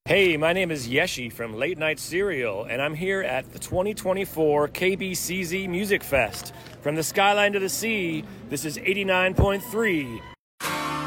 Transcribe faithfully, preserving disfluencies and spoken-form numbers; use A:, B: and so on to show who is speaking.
A: Hey, my name is Yeshi from Late Night Serial, and I'm here at the twenty twenty-four K B C Z Music Fest. From the skyline to the sea, this is eighty-nine point three